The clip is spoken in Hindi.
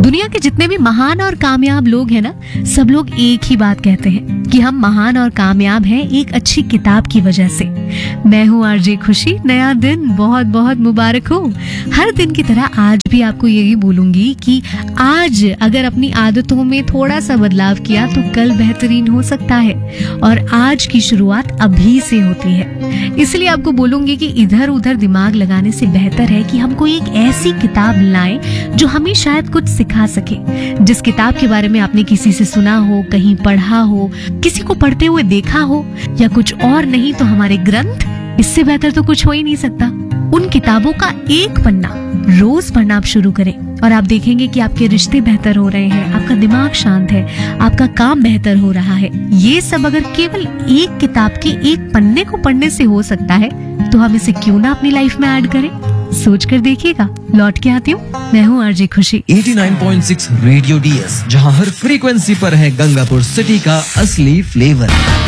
दुनिया के जितने भी महान और कामयाब लोग हैं ना, सब लोग एक ही बात कहते हैं कि हम महान और कामयाब हैं एक अच्छी किताब की वजह से। मैं हूँ आरजे खुशी। नया दिन बहुत बहुत मुबारक हो। हर दिन की तरह आज भी आपको यही बोलूंगी कि आज अगर अपनी आदतों में थोड़ा सा बदलाव किया तो कल बेहतरीन हो सकता है, और आज की शुरुआत अभी से होती है। इसलिए आपको बोलूंगी कि इधर उधर दिमाग लगाने से बेहतर है कि हम कोई एक ऐसी किताब लाएं जो हमें शायद कुछ सिखा सके। जिस किताब के बारे में आपने किसी से सुना हो, कहीं पढ़ा हो, किसी को पढ़ते हुए देखा हो, या कुछ और नहीं तो हमारे ग्रंथ, इससे बेहतर तो कुछ हो ही नहीं सकता। उन किताबों का एक पन्ना रोज पढ़ना आप शुरू करें और आप देखेंगे कि आपके रिश्ते बेहतर हो रहे हैं, आपका दिमाग शांत है, आपका काम बेहतर हो रहा है। ये सब अगर केवल एक किताब के एक पन्ने को पढ़ने से हो सकता है तो हम इसे क्यों ना अपनी लाइफ में ऐड करें। सोच कर देखिएगा। लौट के आती हूँ। मैं हूँ आरजे खुशी। 89.6 रेडियो DS, जहाँ हर फ्रीक्वेंसी पर है गंगापुर सिटी का असली फ्लेवर।